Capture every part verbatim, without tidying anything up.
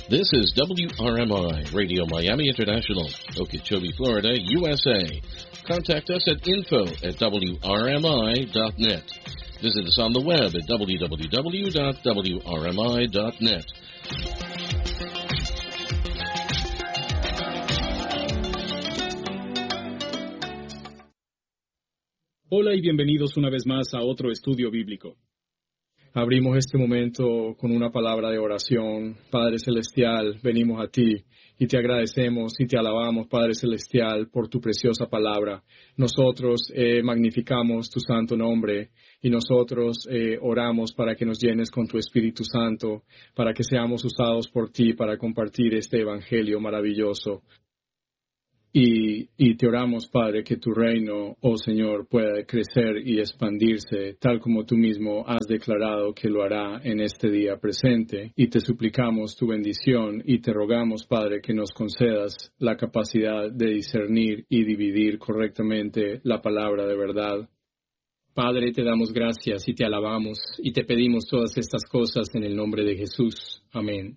This is W R M I, Radio Miami International, Okeechobee, Florida, U S A. Contact us at info at W R M I dot net. Visit us on the web at w w w dot w r m i dot net. Hola y bienvenidos una vez más a otro estudio bíblico. Abrimos este momento con una palabra de oración. Padre Celestial, venimos a ti y te agradecemos y te alabamos, Padre Celestial, por tu preciosa palabra. Nosotros eh, magnificamos tu santo nombre y nosotros eh, oramos para que nos llenes con tu Espíritu Santo, para que seamos usados por ti para compartir este evangelio maravilloso. Y, y te oramos, Padre, que tu reino, oh Señor, pueda crecer y expandirse, tal como tú mismo has declarado que lo hará en este día presente. Y te suplicamos tu bendición y te rogamos, Padre, que nos concedas la capacidad de discernir y dividir correctamente la palabra de verdad. Padre, te damos gracias y te alabamos y te pedimos todas estas cosas en el nombre de Jesús. Amén.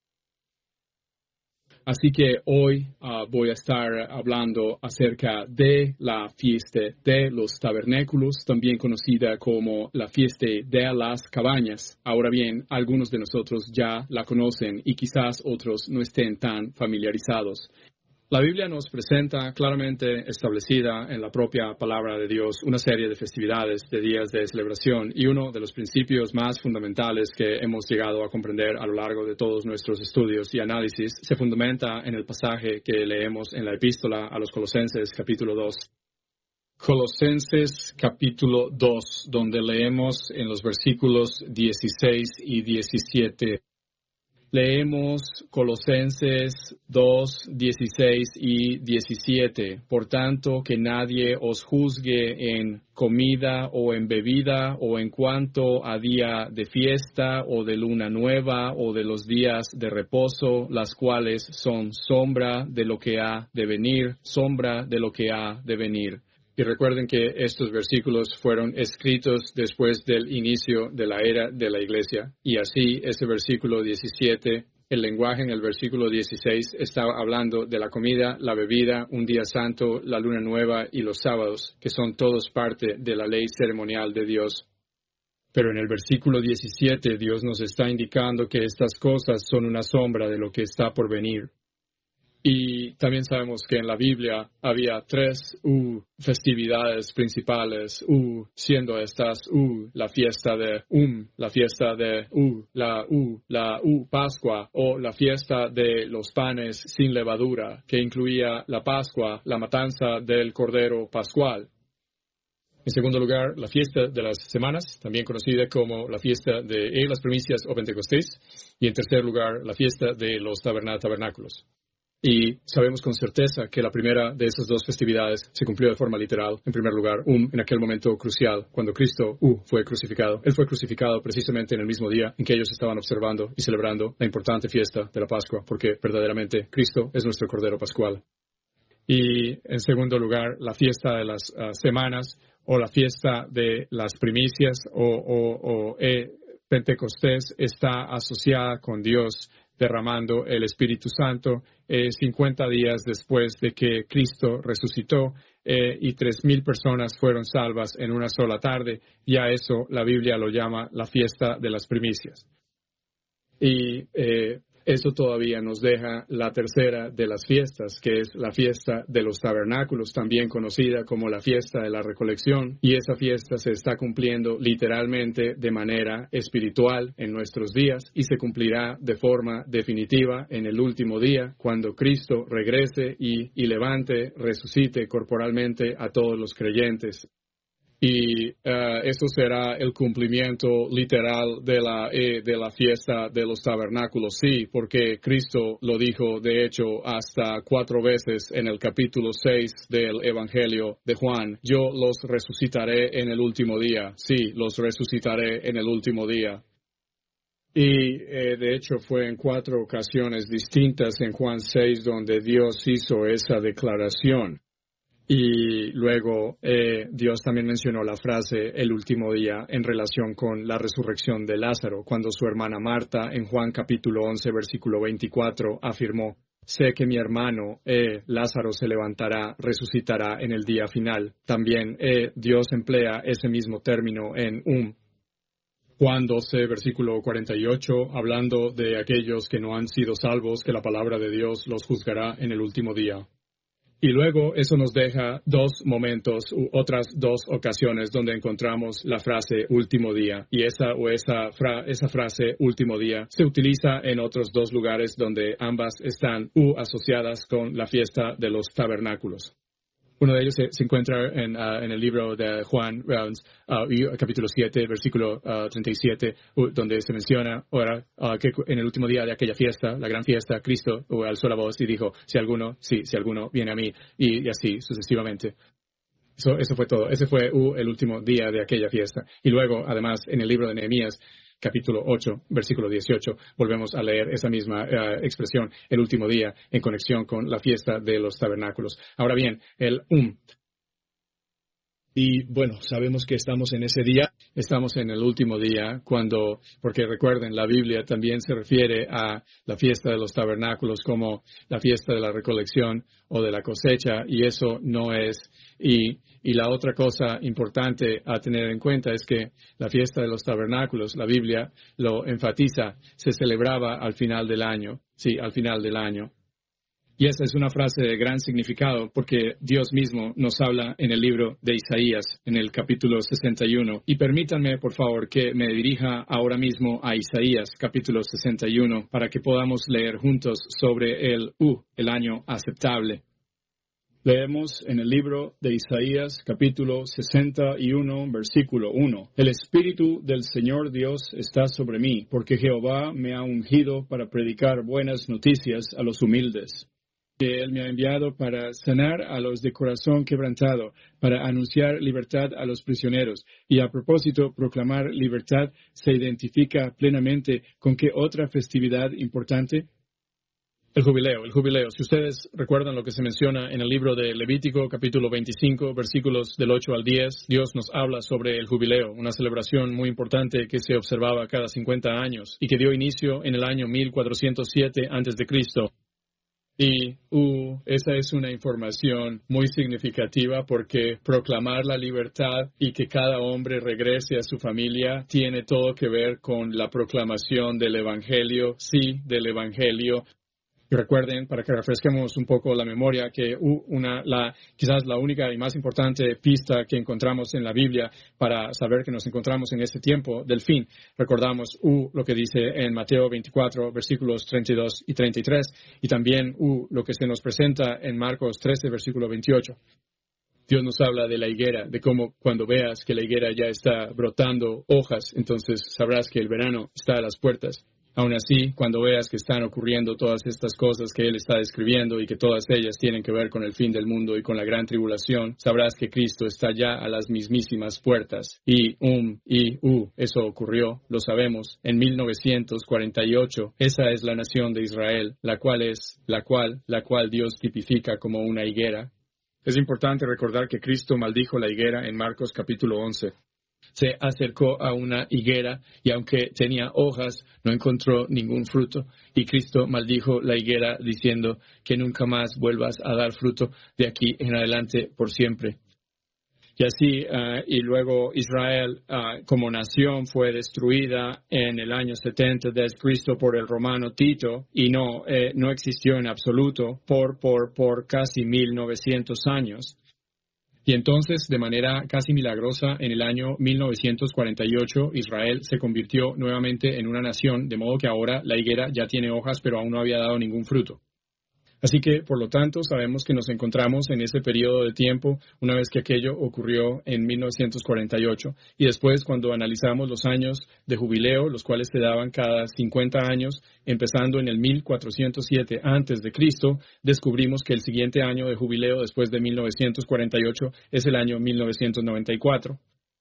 Así que hoy uh, voy a estar hablando acerca de la fiesta de los tabernáculos, también conocida como la fiesta de las cabañas. Ahora bien, algunos de nosotros ya la conocen y quizás otros no estén tan familiarizados. La Biblia nos presenta claramente establecida en la propia palabra de Dios una serie de festividades, de días de celebración, y uno de los principios más fundamentales que hemos llegado a comprender a lo largo de todos nuestros estudios y análisis se fundamenta en el pasaje que leemos en la epístola a los Colosenses capítulo dos. Colosenses capítulo dos, donde leemos en los versículos dieciséis y diecisiete. Leemos Colosenses dos, dieciséis y diecisiete. Por tanto, que nadie os juzgue en comida o en bebida o en cuanto a día de fiesta o de luna nueva o de los días de reposo, las cuales son sombra de lo que ha de venir, sombra de lo que ha de venir. Y recuerden que estos versículos fueron escritos después del inicio de la era de la iglesia. Y así, ese versículo diecisiete, el lenguaje en el versículo dieciséis estaba hablando de la comida, la bebida, un día santo, la luna nueva y los sábados, que son todos parte de la ley ceremonial de Dios. Pero en el versículo diecisiete, Dios nos está indicando que estas cosas son una sombra de lo que está por venir. Y también sabemos que en la Biblia había tres uh, festividades principales, uh, siendo estas uh, la fiesta de Um, la fiesta de uh, la uh, la uh, Pascua o la fiesta de los panes sin levadura, que incluía la Pascua, la matanza del Cordero Pascual. En segundo lugar, la fiesta de las semanas, también conocida como la fiesta de las primicias o Pentecostés. Y en tercer lugar, la fiesta de los tabernáculos. Y sabemos con certeza que la primera de esas dos festividades se cumplió de forma literal. En primer lugar, um, en aquel momento crucial, cuando Cristo uh, fue crucificado. Él fue crucificado precisamente en el mismo día en que ellos estaban observando y celebrando la importante fiesta de la Pascua, porque verdaderamente Cristo es nuestro Cordero Pascual. Y en segundo lugar, la fiesta de las uh, semanas o la fiesta de las primicias o, o, o eh, Pentecostés está asociada con Dios derramando el Espíritu Santo eh, cincuenta días después de que Cristo resucitó eh, y tres mil personas fueron salvas en una sola tarde. Y a eso la Biblia lo llama la fiesta de las primicias. Y eh, eso todavía nos deja la tercera de las fiestas, que es la fiesta de los tabernáculos, también conocida como la fiesta de la recolección. Y esa fiesta se está cumpliendo literalmente de manera espiritual en nuestros días y se cumplirá de forma definitiva en el último día, cuando Cristo regrese y, y levante, resucite corporalmente a todos los creyentes. Y uh, eso será el cumplimiento literal de la, eh, de la fiesta de los tabernáculos, sí, porque Cristo lo dijo, de hecho, hasta cuatro veces en el capítulo seis del Evangelio de Juan. Yo los resucitaré en el último día, sí, los resucitaré en el último día. Y eh, de hecho fue en cuatro ocasiones distintas en Juan seis donde Dios hizo esa declaración. Y luego eh, Dios también mencionó la frase el último día en relación con la resurrección de Lázaro, cuando su hermana Marta en Juan capítulo once versículo veinticuatro afirmó: sé que mi hermano eh, Lázaro se levantará, resucitará en el día final. También eh, Dios emplea ese mismo término en um. Juan doce, versículo cuarenta y ocho, hablando de aquellos que no han sido salvos, que la palabra de Dios los juzgará en el último día. Y luego eso nos deja dos momentos u otras dos ocasiones donde encontramos la frase último día. Y esa o esa, fra esa frase último día se utiliza en otros dos lugares donde ambas están u asociadas con la fiesta de los tabernáculos. Uno de ellos se, se encuentra en, uh, en el libro de Juan, uh, capítulo siete, versículo uh, treinta y siete, uh, donde se menciona ahora uh, que en el último día de aquella fiesta, la gran fiesta, Cristo uh, alzó la voz y dijo: si alguno, sí, si alguno viene a mí, y, y así sucesivamente. Eso, eso fue todo. Ese fue uh, el último día de aquella fiesta. Y luego, además, en el libro de Nehemías, capítulo ocho, versículo dieciocho, volvemos a leer esa misma uh, expresión, el último día, en conexión con la fiesta de los tabernáculos. Ahora bien, el um. Y bueno, sabemos que estamos en ese día, estamos en el último día, cuando, porque recuerden, la Biblia también se refiere a la fiesta de los tabernáculos como la fiesta de la recolección o de la cosecha, y eso no es, y, y la otra cosa importante a tener en cuenta es que la fiesta de los tabernáculos, la Biblia lo enfatiza, se celebraba al final del año, sí, al final del año. Y esa es una frase de gran significado porque Dios mismo nos habla en el libro de Isaías, en el capítulo sesenta y uno. Y permítanme, por favor, que me dirija ahora mismo a Isaías, capítulo sesenta y uno, para que podamos leer juntos sobre el U, el año aceptable. Leemos en el libro de Isaías, capítulo sesenta y uno, versículo uno. El Espíritu del Señor Dios está sobre mí, porque Jehová me ha ungido para predicar buenas noticias a los humildes. Que Él me ha enviado para sanar a los de corazón quebrantado, para anunciar libertad a los prisioneros. Y a propósito, proclamar libertad se identifica plenamente con qué otra festividad importante. El jubileo, el jubileo. Si ustedes recuerdan lo que se menciona en el libro de Levítico, capítulo veinticinco, versículos del ocho al diez, Dios nos habla sobre el jubileo, una celebración muy importante que se observaba cada cincuenta años y que dio inicio en el año mil cuatrocientos siete antes de Cristo. Y uh, esa es una información muy significativa porque proclamar la libertad y que cada hombre regrese a su familia tiene todo que ver con la proclamación del Evangelio, sí, del Evangelio. Recuerden, para que refresquemos un poco la memoria, que una, la, quizás la única y más importante pista que encontramos en la Biblia para saber que nos encontramos en este tiempo del fin, recordamos uh, lo que dice en Mateo veinticuatro, versículos treinta y dos y treinta y tres, y también uh, lo que se nos presenta en Marcos trece, versículo veintiocho. Dios nos habla de la higuera, de cómo cuando veas que la higuera ya está brotando hojas, entonces sabrás que el verano está a las puertas. Aún así, cuando veas que están ocurriendo todas estas cosas que Él está describiendo y que todas ellas tienen que ver con el fin del mundo y con la gran tribulación, sabrás que Cristo está ya a las mismísimas puertas. Y, um, y, uh, eso ocurrió, lo sabemos, en mil novecientos cuarenta y ocho. Esa es la nación de Israel, la cual es, la cual, la cual Dios tipifica como una higuera. Es importante recordar que Cristo maldijo la higuera en Marcos capítulo once. Se acercó a una higuera y aunque tenía hojas, no encontró ningún fruto. Y Cristo maldijo la higuera diciendo que nunca más vuelvas a dar fruto de aquí en adelante por siempre. Y así, uh, y luego Israel uh, como nación fue destruida en el año setenta después de Cristo por el romano Tito y no, eh, no existió en absoluto por, por, por casi mil novecientos años. Y entonces, de manera casi milagrosa, en el año mil novecientos cuarenta y ocho, Israel se convirtió nuevamente en una nación, de modo que ahora la higuera ya tiene hojas, pero aún no había dado ningún fruto. Así que, por lo tanto, sabemos que nos encontramos en ese periodo de tiempo una vez que aquello ocurrió en mil novecientos cuarenta y ocho. Y después, cuando analizamos los años de jubileo, los cuales se daban cada cincuenta años, empezando en el mil cuatrocientos siete antes de Cristo, descubrimos que el siguiente año de jubileo después de mil novecientos cuarenta y ocho es el año mil novecientos noventa y cuatro.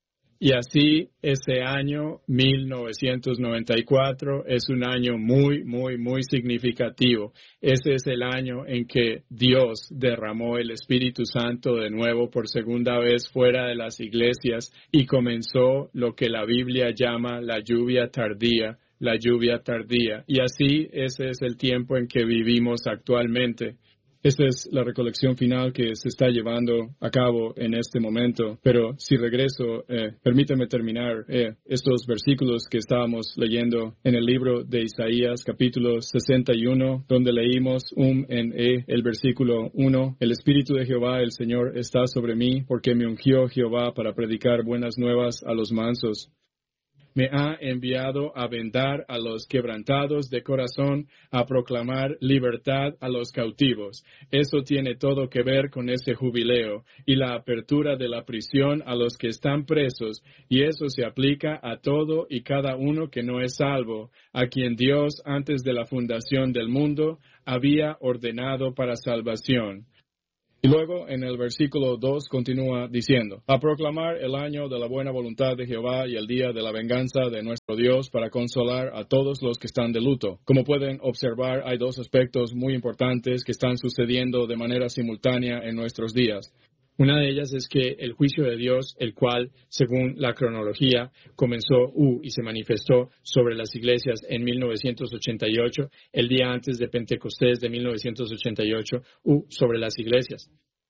Y así, ese año, mil novecientos noventa y cuatro, es un año muy, muy, muy significativo. Ese es el año en que Dios derramó el Espíritu Santo de nuevo por segunda vez fuera de las iglesias y comenzó lo que la Biblia llama la lluvia tardía, la lluvia tardía. Y así, ese es el tiempo en que vivimos actualmente. Esta es la recolección final que se está llevando a cabo en este momento. Pero si regreso, eh, permítame terminar eh, estos versículos que estábamos leyendo en el libro de Isaías, capítulo sesenta y uno, donde leímos um en e, el versículo uno. El Espíritu de Jehová, el Señor, está sobre mí, porque me ungió Jehová para predicar buenas nuevas a los mansos. Me ha enviado a vendar a los quebrantados de corazón, a proclamar libertad a los cautivos. Eso tiene todo que ver con ese jubileo y la apertura de la prisión a los que están presos, y eso se aplica a todo y cada uno que no es salvo, a quien Dios antes de la fundación del mundo había ordenado para salvación. Y luego en el versículo dos continúa diciendo, a proclamar el año de la buena voluntad de Jehová y el día de la venganza de nuestro Dios para consolar a todos los que están de luto. Como pueden observar, hay dos aspectos muy importantes que están sucediendo de manera simultánea en nuestros días. Una de ellas es que el juicio de Dios, el cual, según la cronología, comenzó uh, y se manifestó sobre las iglesias en mil novecientos ochenta y ocho, el día antes de Pentecostés de mil novecientos ochenta y ocho, uh, sobre las iglesias.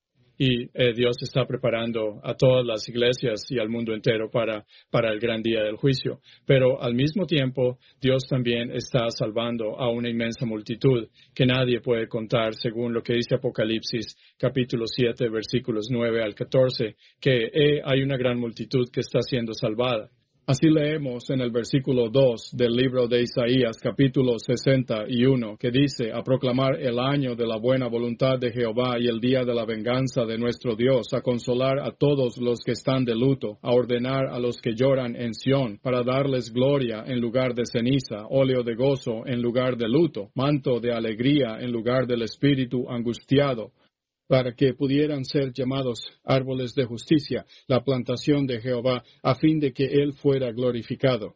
Y eh, Dios está preparando a todas las iglesias y al mundo entero para, para el gran día del juicio. Pero al mismo tiempo, Dios también está salvando a una inmensa multitud que nadie puede contar, según lo que dice Apocalipsis, capítulo siete, versículos nueve al catorce, que eh, hay una gran multitud que está siendo salvada. Así leemos en el versículo dos del libro de Isaías, capítulo sesenta y uno, que dice, a proclamar el año de la buena voluntad de Jehová y el día de la venganza de nuestro Dios, a consolar a todos los que están de luto, a ordenar a los que lloran en Sión, para darles gloria en lugar de ceniza, óleo de gozo en lugar de luto, manto de alegría en lugar del espíritu angustiado, para que pudieran ser llamados árboles de justicia, la plantación de Jehová, a fin de que Él fuera glorificado.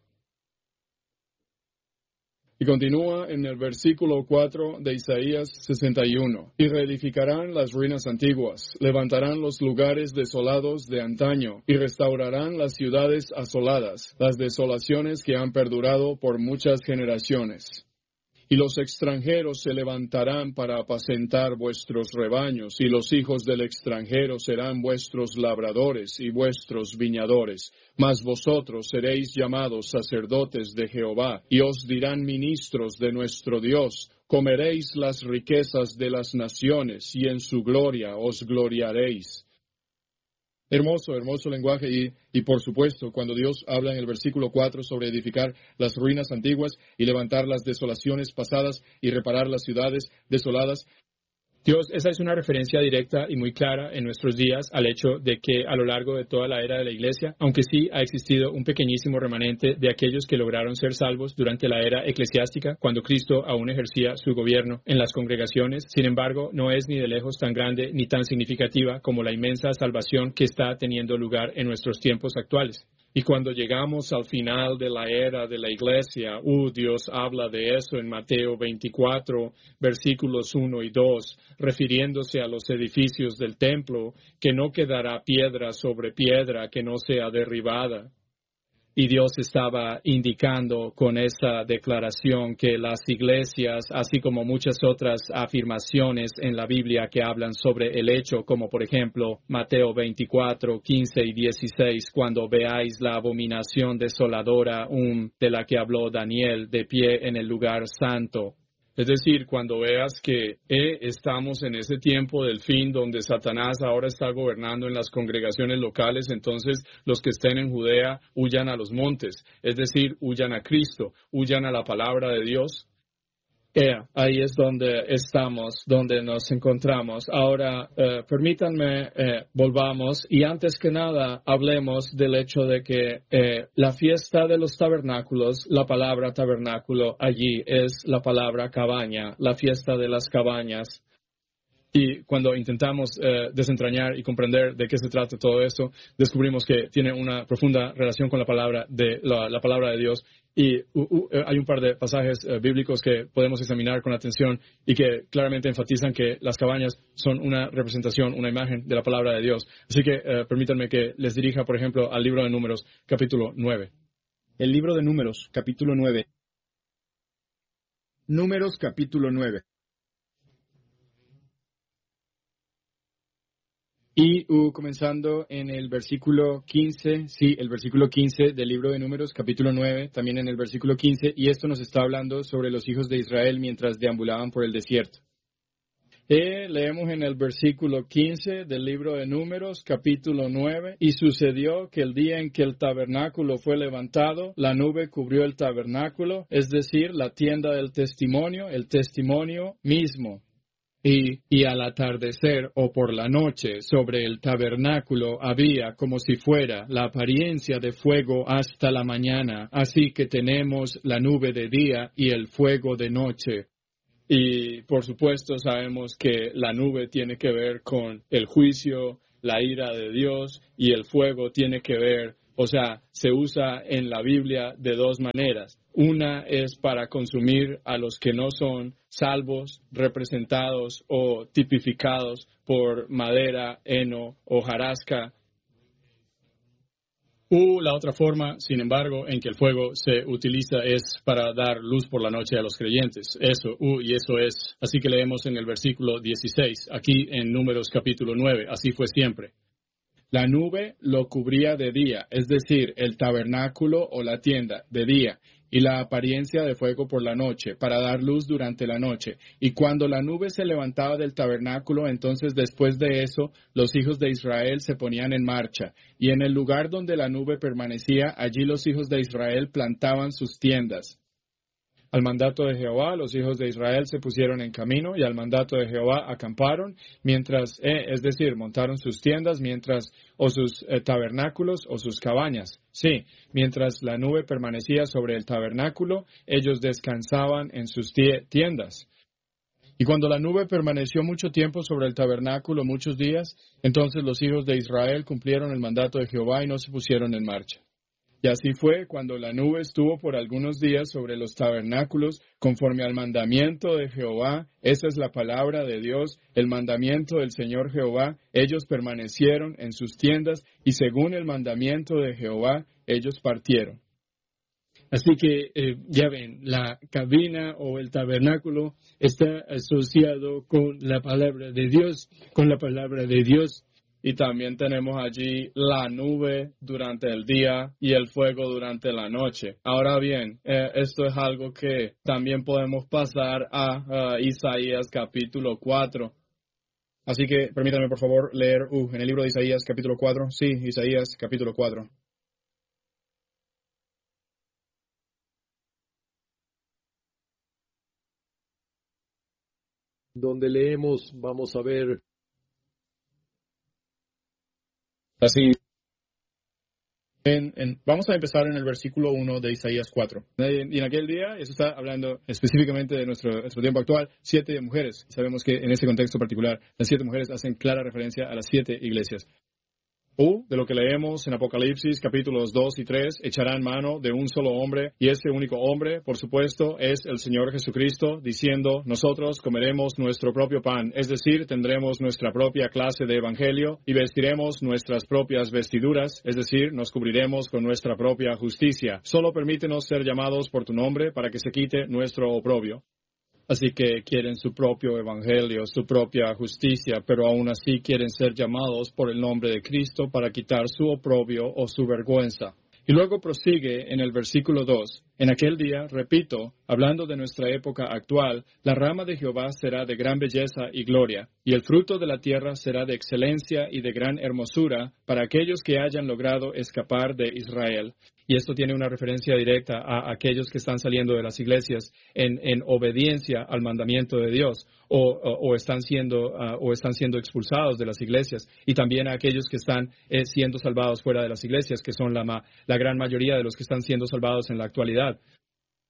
Y continúa en el versículo cuatro de Isaías sesenta y uno. Y reedificarán las ruinas antiguas, levantarán los lugares desolados de antaño, y restaurarán las ciudades asoladas, las desolaciones que han perdurado por muchas generaciones. Y los extranjeros se levantarán para apacentar vuestros rebaños, y los hijos del extranjero serán vuestros labradores y vuestros viñadores. Mas vosotros seréis llamados sacerdotes de Jehová, y os dirán ministros de nuestro Dios. Comeréis las riquezas de las naciones, y en su gloria os gloriaréis. Hermoso, hermoso lenguaje y, y por supuesto, cuando Dios habla en el versículo cuatro sobre edificar las ruinas antiguas y levantar las desolaciones pasadas y reparar las ciudades desoladas, Dios, esa es una referencia directa y muy clara en nuestros días al hecho de que a lo largo de toda la era de la Iglesia, aunque sí ha existido un pequeñísimo remanente de aquellos que lograron ser salvos durante la era eclesiástica, cuando Cristo aún ejercía su gobierno en las congregaciones, sin embargo, no es ni de lejos tan grande ni tan significativa como la inmensa salvación que está teniendo lugar en nuestros tiempos actuales. Y cuando llegamos al final de la era de la Iglesia, uh, Dios habla de eso en Mateo veinticuatro, versículos uno y dos, refiriéndose a los edificios del templo, que no quedará piedra sobre piedra que no sea derribada. Y Dios estaba indicando con esa declaración que las iglesias, así como muchas otras afirmaciones en la Biblia que hablan sobre el hecho, como por ejemplo Mateo veinticuatro, quince y dieciséis, cuando veáis la abominación desoladora um, de la que habló Daniel de pie en el lugar santo. Es decir, cuando veas que eh, estamos en ese tiempo del fin donde Satanás ahora está gobernando en las congregaciones locales, entonces los que estén en Judea huyan a los montes, es decir, huyan a Cristo, huyan a la palabra de Dios. Yeah, ahí es donde estamos, donde nos encontramos. Ahora, eh, permítanme, eh, volvamos y antes que nada hablemos del hecho de que eh, la fiesta de los tabernáculos, la palabra tabernáculo allí es la palabra cabaña, la fiesta de las cabañas. Y cuando intentamos eh, desentrañar y comprender de qué se trata todo esto, descubrimos que tiene una profunda relación con la palabra de, la, la palabra de Dios. Y uh, uh, hay un par de pasajes uh, bíblicos que podemos examinar con atención y que claramente enfatizan que las cabañas son una representación, una imagen de la palabra de Dios. Así que uh, permítanme que les dirija, por ejemplo, al libro de Números, capítulo nueve. El libro de Números, capítulo nueve. Números, capítulo nueve. Y uh, comenzando en el versículo quince, sí, el versículo quince del libro de Números, capítulo nueve, también en el versículo quince, y esto nos está hablando sobre los hijos de Israel mientras deambulaban por el desierto. Eh, leemos en el versículo quince del libro de Números, capítulo nueve, y sucedió que el día en que el tabernáculo fue levantado, la nube cubrió el tabernáculo, es decir, la tienda del testimonio, el testimonio mismo. Y, y al atardecer o por la noche sobre el tabernáculo había como si fuera la apariencia de fuego hasta la mañana, así que tenemos la nube de día y el fuego de noche. Y por supuesto sabemos que la nube tiene que ver con el juicio, la ira de Dios, y el fuego tiene que ver, o sea, se usa en la Biblia de dos maneras. Una es para consumir a los que no son salvos, representados o tipificados por madera, heno o hojarasca. U la otra forma, sin embargo, en que el fuego se utiliza es para dar luz por la noche a los creyentes. Eso, u, y eso es. Así que leemos en el versículo dieciséis, aquí en Números capítulo nueve, así fue siempre. La nube lo cubría de día, es decir, el tabernáculo o la tienda de día, y la apariencia de fuego por la noche, para dar luz durante la noche. Y cuando la nube se levantaba del tabernáculo, entonces después de eso, los hijos de Israel se ponían en marcha. Y en el lugar donde la nube permanecía, allí los hijos de Israel plantaban sus tiendas. Al mandato de Jehová, los hijos de Israel se pusieron en camino, y al mandato de Jehová acamparon, mientras, eh, es decir, montaron sus tiendas, mientras, o sus eh, tabernáculos, o sus cabañas. Sí, mientras la nube permanecía sobre el tabernáculo, ellos descansaban en sus tiendas. Y cuando la nube permaneció mucho tiempo sobre el tabernáculo, muchos días, entonces los hijos de Israel cumplieron el mandato de Jehová y no se pusieron en marcha. Y así fue cuando la nube estuvo por algunos días sobre los tabernáculos, conforme al mandamiento de Jehová. Esa es la palabra de Dios, el mandamiento del Señor Jehová. Ellos permanecieron en sus tiendas y según el mandamiento de Jehová, ellos partieron. Así que, eh, ya ven, la cabina o el tabernáculo está asociado con la palabra de Dios, con la palabra de Dios. Y también tenemos allí la nube durante el día y el fuego durante la noche. Ahora bien, eh, esto es algo que también podemos pasar a, a Isaías capítulo cuatro. Así que permítanme por favor leer uh, en el libro de Isaías capítulo cuatro. Sí, Isaías capítulo cuatro. Donde leemos, vamos a ver. Así, en, en, vamos a empezar en el versículo uno de Isaías cuatro. Y en aquel día, eso está hablando específicamente de nuestro, nuestro tiempo actual, siete mujeres. Sabemos que en este contexto particular, las siete mujeres hacen clara referencia a las siete iglesias. O, de lo que leemos en Apocalipsis, capítulos dos y tres, echarán mano de un solo hombre, y ese único hombre, por supuesto, es el Señor Jesucristo, diciendo, nosotros comeremos nuestro propio pan, es decir, tendremos nuestra propia clase de evangelio, y vestiremos nuestras propias vestiduras, es decir, nos cubriremos con nuestra propia justicia. Solo permítenos ser llamados por tu nombre para que se quite nuestro oprobio. Así que quieren su propio evangelio, su propia justicia, pero aún así quieren ser llamados por el nombre de Cristo para quitar su oprobio o su vergüenza. Y luego prosigue en el versículo dos. En aquel día, repito, hablando de nuestra época actual, la rama de Jehová será de gran belleza y gloria, y el fruto de la tierra será de excelencia y de gran hermosura para aquellos que hayan logrado escapar de Israel. Y esto tiene una referencia directa a aquellos que están saliendo de las iglesias en, en obediencia al mandamiento de Dios o, o, o, están siendo, uh, o están siendo expulsados de las iglesias. Y también a aquellos que están eh, siendo salvados fuera de las iglesias, que son la, ma- la gran mayoría de los que están siendo salvados en la actualidad.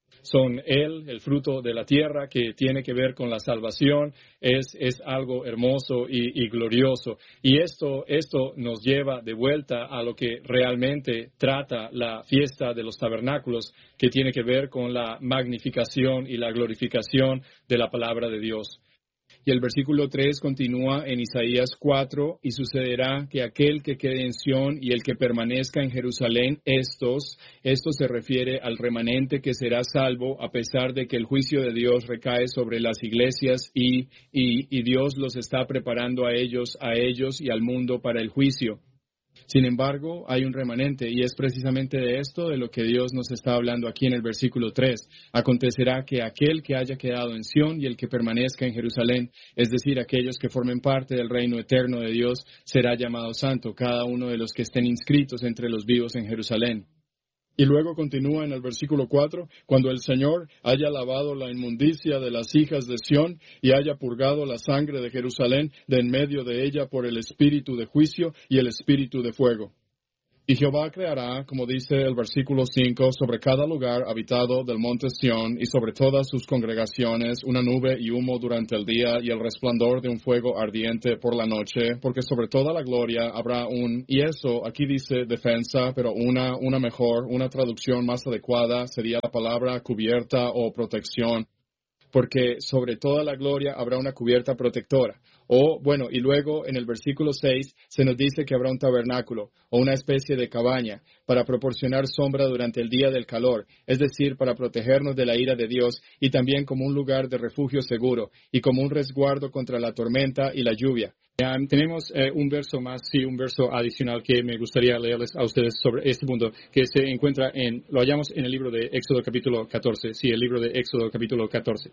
Son Él, el fruto de la tierra, que tiene que ver con la salvación, es, es algo hermoso y, y glorioso. Y esto, esto nos lleva de vuelta a lo que realmente trata la fiesta de los tabernáculos, que tiene que ver con la magnificación y la glorificación de la palabra de Dios. Y el versículo tres continúa en Isaías cuatro, y sucederá que aquel que quede en Sión y el que permanezca en Jerusalén, estos, esto se refiere al remanente que será salvo a pesar de que el juicio de Dios recae sobre las iglesias y, y, y Dios los está preparando a ellos, a ellos y al mundo para el juicio. Sin embargo, hay un remanente, y es precisamente de esto de lo que Dios nos está hablando aquí en el versículo tres. Acontecerá que aquel que haya quedado en Sión y el que permanezca en Jerusalén, es decir, aquellos que formen parte del reino eterno de Dios, será llamado santo, cada uno de los que estén inscritos entre los vivos en Jerusalén. Y luego continúa en el versículo cuatro, cuando el Señor haya lavado la inmundicia de las hijas de Sión y haya purgado la sangre de Jerusalén de en medio de ella por el espíritu de juicio y el espíritu de fuego. Y Jehová creará, como dice el versículo cinco, sobre cada lugar habitado del monte Sión y sobre todas sus congregaciones una nube y humo durante el día y el resplandor de un fuego ardiente por la noche, porque sobre toda la gloria habrá un, y eso aquí dice defensa, pero una, una mejor, una traducción más adecuada sería la palabra cubierta o protección, porque sobre toda la gloria habrá una cubierta protectora. O, bueno, y luego en el versículo seis se nos dice que habrá un tabernáculo o una especie de cabaña para proporcionar sombra durante el día del calor, es decir, para protegernos de la ira de Dios y también como un lugar de refugio seguro y como un resguardo contra la tormenta y la lluvia. Um, tenemos eh, un verso más, sí, un verso adicional que me gustaría leerles a ustedes sobre este punto, que se encuentra en, lo hallamos en el libro de Éxodo capítulo catorce, sí, el libro de Éxodo capítulo catorce.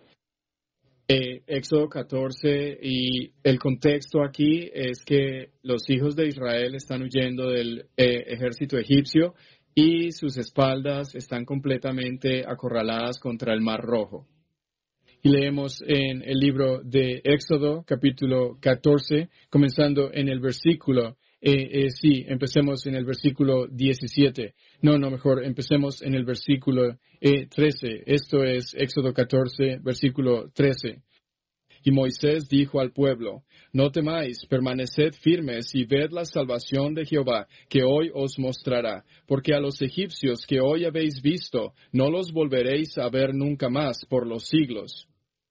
Eh, Éxodo catorce, y el contexto aquí es que los hijos de Israel están huyendo del eh, ejército egipcio y sus espaldas están completamente acorraladas contra el Mar Rojo. Y leemos en el libro de Éxodo capítulo catorce, comenzando en el versículo, eh, eh, sí, empecemos en el versículo diecisiete. No, no, mejor, empecemos en el versículo eh, trece. Esto es Éxodo catorce, versículo trece. Y Moisés dijo al pueblo, no temáis, permaneced firmes y ved la salvación de Jehová, que hoy os mostrará, porque a los egipcios que hoy habéis visto, no los volveréis a ver nunca más por los siglos.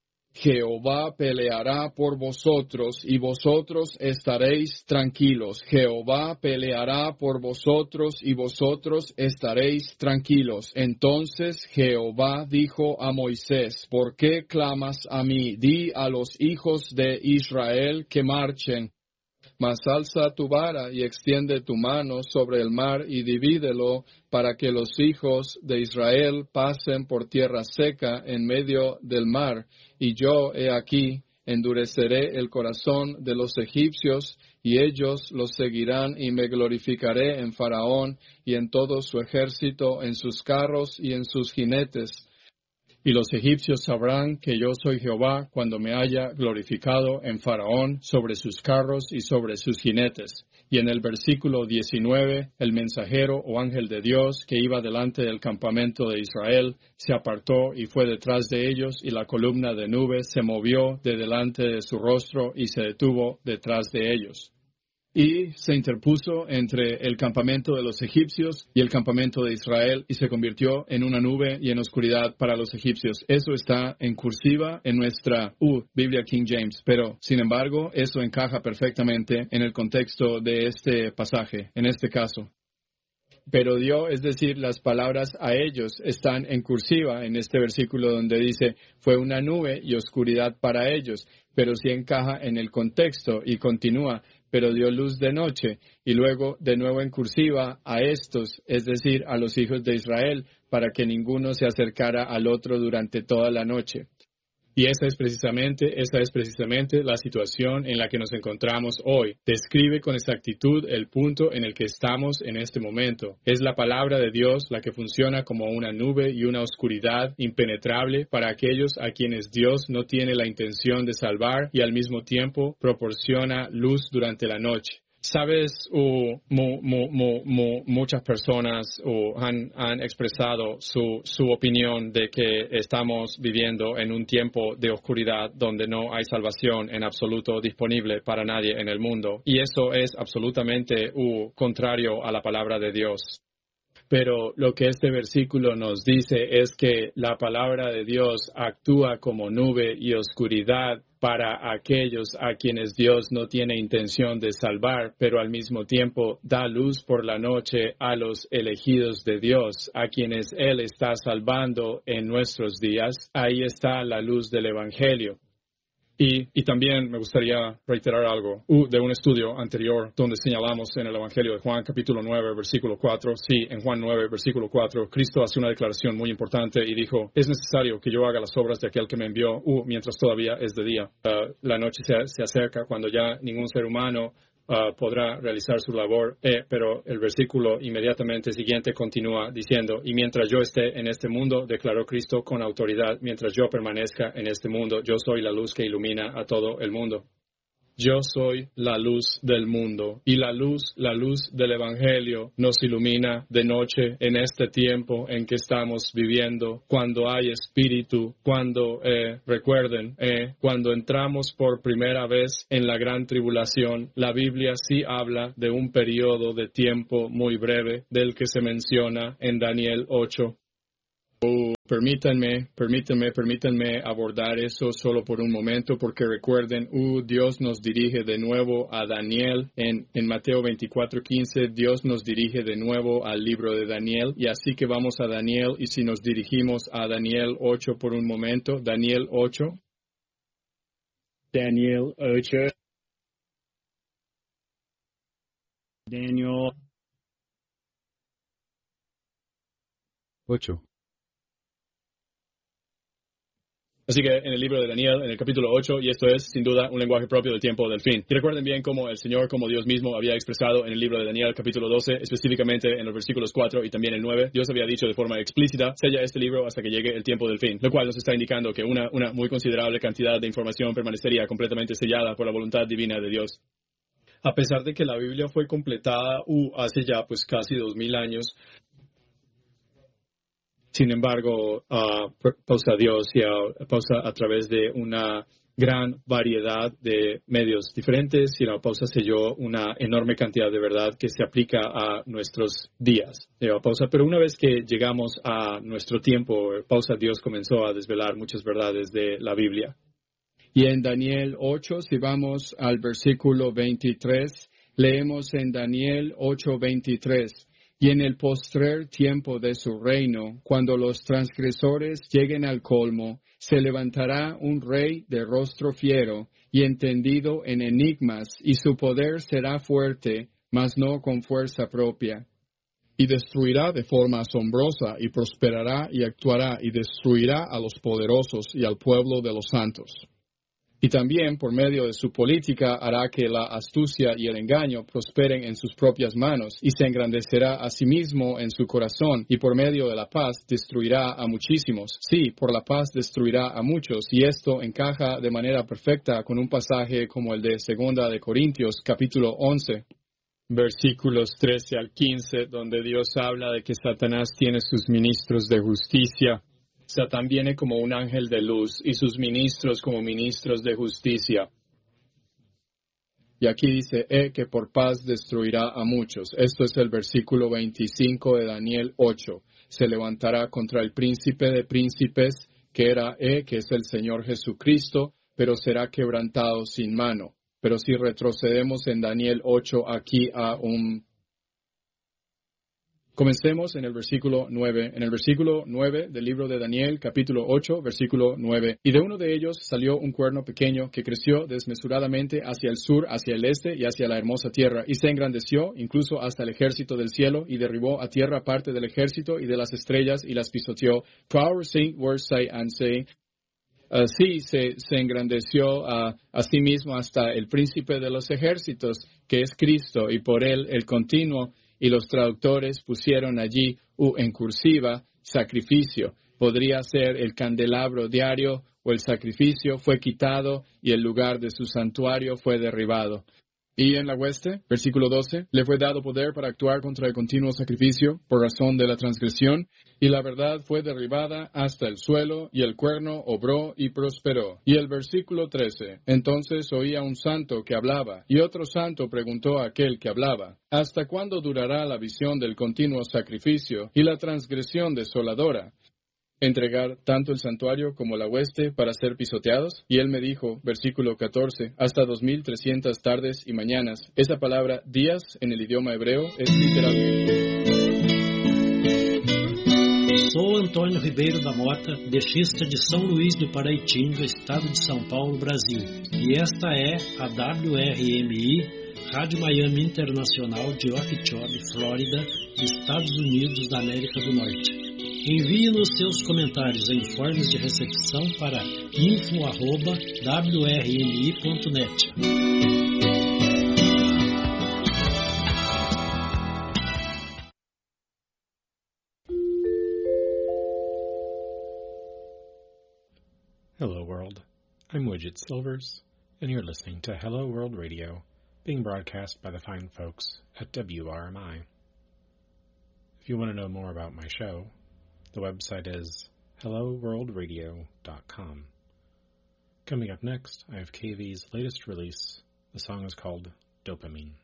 Jehová peleará por vosotros, y vosotros estaréis tranquilos. Jehová peleará por vosotros, y vosotros estaréis tranquilos. Entonces Jehová dijo a Moisés, ¿por qué clamas a mí? Di a los hijos de Israel que marchen. Mas alza tu vara y extiende tu mano sobre el mar y divídelo para que los hijos de Israel pasen por tierra seca en medio del mar. Y yo, he aquí, endureceré el corazón de los egipcios, y ellos los seguirán, y me glorificaré en Faraón y en todo su ejército, en sus carros y en sus jinetes. Y los egipcios sabrán que yo soy Jehová cuando me haya glorificado en Faraón sobre sus carros y sobre sus jinetes. Y en el versículo diecinueve, el mensajero o ángel de Dios que iba delante del campamento de Israel se apartó y fue detrás de ellos, y la columna de nubes se movió de delante de su rostro y se detuvo detrás de ellos. Y se interpuso entre el campamento de los egipcios y el campamento de Israel, y se convirtió en una nube y en oscuridad para los egipcios. Eso está en cursiva en nuestra uh, Biblia King James, pero sin embargo eso encaja perfectamente en el contexto de este pasaje, en este caso. Pero dio, es decir, las palabras a ellos están en cursiva en este versículo donde dice, fue una nube y oscuridad para ellos, pero sí encaja en el contexto y continúa, pero dio luz de noche, y luego de nuevo en cursiva a estos, es decir, a los hijos de Israel, para que ninguno se acercara al otro durante toda la noche. Y esa es precisamente, esa es precisamente la situación en la que nos encontramos hoy. Describe con exactitud el punto en el que estamos en este momento. Es la palabra de Dios la que funciona como una nube y una oscuridad impenetrable para aquellos a quienes Dios no tiene la intención de salvar, y al mismo tiempo proporciona luz durante la noche. Sabes, uh, mu, mu, mu, mu, muchas personas uh, han, han expresado su, su opinión de que estamos viviendo en un tiempo de oscuridad donde no hay salvación en absoluto disponible para nadie en el mundo. Y eso es absolutamente uh, contrario a la palabra de Dios. Pero lo que este versículo nos dice es que la palabra de Dios actúa como nube y oscuridad para aquellos a quienes Dios no tiene intención de salvar, pero al mismo tiempo da luz por la noche a los elegidos de Dios, a quienes Él está salvando en nuestros días. Ahí está la luz del Evangelio. Y, y también me gustaría reiterar algo uh, de un estudio anterior donde señalamos en el Evangelio de Juan, capítulo nueve, versículo cuatro. Sí, en Juan nueve, versículo cuatro, Cristo hace una declaración muy importante y dijo, es necesario que yo haga las obras de aquel que me envió uh, mientras todavía es de día. Uh, la noche se, se acerca cuando ya ningún ser humano Uh, podrá realizar su labor, eh, pero el versículo inmediatamente siguiente continúa diciendo, y mientras yo esté en este mundo, declaró Cristo con autoridad, mientras yo permanezca en este mundo, yo soy la luz que ilumina a todo el mundo. Yo soy la luz del mundo, y la luz, la luz del Evangelio nos ilumina de noche en este tiempo en que estamos viviendo, cuando hay espíritu, cuando, eh, recuerden, eh, cuando entramos por primera vez en la gran tribulación, la Biblia sí habla de un periodo de tiempo muy breve del que se menciona en Daniel ocho. Oh, permítanme, permítanme, permítanme abordar eso solo por un momento, porque recuerden, uh, Dios nos dirige de nuevo a Daniel. En, en Mateo veinticuatro quince, Dios nos dirige de nuevo al libro de Daniel. Y así que vamos a Daniel, y si nos dirigimos a Daniel ocho por un momento, Daniel ocho. Daniel ocho. Daniel ocho. Así que en el libro de Daniel, en el capítulo ocho, y esto es sin duda un lenguaje propio del tiempo del fin. Y recuerden bien cómo el Señor, como Dios mismo, había expresado en el libro de Daniel, capítulo doce, específicamente en los versículos cuatro y también el nueve, Dios había dicho de forma explícita, sella este libro hasta que llegue el tiempo del fin, lo cual nos está indicando que una, una muy considerable cantidad de información permanecería completamente sellada por la voluntad divina de Dios. A pesar de que la Biblia fue completada uh, hace ya pues casi dos mil años, sin embargo, uh, pausa Dios y uh, pausa a través de una gran variedad de medios diferentes y la pausa selló una enorme cantidad de verdad que se aplica a nuestros días. Uh, pausa, pero una vez que llegamos a nuestro tiempo, pausa Dios comenzó a desvelar muchas verdades de la Biblia. Y en Daniel ocho, si vamos al versículo veintitrés, leemos en Daniel ocho veintitrés. Y en el postrer tiempo de su reino, cuando los transgresores lleguen al colmo, se levantará un rey de rostro fiero y entendido en enigmas, y su poder será fuerte, mas no con fuerza propia. Y destruirá de forma asombrosa, y prosperará y actuará, y destruirá a los poderosos y al pueblo de los santos. Y también, por medio de su política, hará que la astucia y el engaño prosperen en sus propias manos, y se engrandecerá a sí mismo en su corazón, y por medio de la paz destruirá a muchísimos. Sí, por la paz destruirá a muchos, y esto encaja de manera perfecta con un pasaje como el de Segunda de Corintios, capítulo once. Versículos trece al quince, donde Dios habla de que Satanás tiene sus ministros de justicia. Satán viene como un ángel de luz y sus ministros como ministros de justicia. Y aquí dice, eh, que por paz destruirá a muchos. Esto es el versículo veinticinco de Daniel ocho. Se levantará contra el príncipe de príncipes, que era eh, que es el Señor Jesucristo, pero será quebrantado sin mano. Pero si retrocedemos en Daniel ocho aquí a un... Comencemos en el versículo nueve. En el versículo nueve del libro de Daniel, capítulo ocho, versículo nueve. Y de uno de ellos salió un cuerno pequeño que creció desmesuradamente hacia el sur, hacia el este y hacia la hermosa tierra. Y se engrandeció incluso hasta el ejército del cielo y derribó a tierra parte del ejército y de las estrellas y las pisoteó. Power sing, words say and say. Así se, se engrandeció uh, a sí mismo hasta el príncipe de los ejércitos, que es Cristo, y por él el continuo. Y los traductores pusieron allí, uh, en cursiva, sacrificio. Podría ser el candelabro diario o el sacrificio fue quitado y el lugar de su santuario fue derribado. Y en la hueste, versículo doce, le fue dado poder para actuar contra el continuo sacrificio por razón de la transgresión, y la verdad fue derribada hasta el suelo, y el cuerno obró y prosperó. Y el versículo trece, entonces oía un santo que hablaba, y otro santo preguntó a aquel que hablaba, ¿hasta cuándo durará la visión del continuo sacrificio y la transgresión desoladora? ¿Entregar tanto el santuario como la hueste para ser pisoteados? Y él me dijo, versículo catorce, hasta dos mil trescientas tardes y mañanas. Esa palabra días en el idioma hebreo es literalmente. Sou Antônio Ribeiro da Mota, deixista de São Luís do Paraitinga, estado de São Paulo, Brasil. E esta é a W R M I, Rádio Miami Internacional de Okeechobee, Flórida, Estados Unidos da América do Norte. Envie-nos seus comentários em formas de recepção para info arroba w r m i ponto net. Hello world, I'm Widget Silvers, and you're listening to Hello World Radio, being broadcast by the fine folks at W R M I. If you want to know more about my show, the website is hello world radio dot com. Coming up next, I have K V's latest release. The song is called Dopamine.